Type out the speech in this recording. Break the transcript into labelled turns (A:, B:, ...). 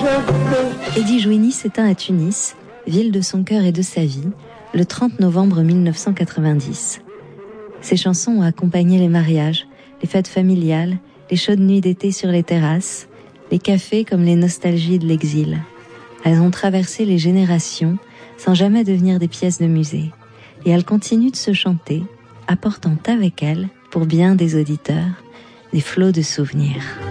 A: Eddie Jouini s'éteint à Tunis, ville de son cœur et de sa vie, le 30 novembre 1990. Ses chansons ont accompagné les mariages, les fêtes familiales, les chaudes nuits d'été sur les terrasses, les cafés comme les nostalgies de l'exil. Elles ont traversé les générations sans jamais devenir des pièces de musée. Et elles continuent de se chanter, apportant avec elles, pour bien des auditeurs, des flots de souvenirs.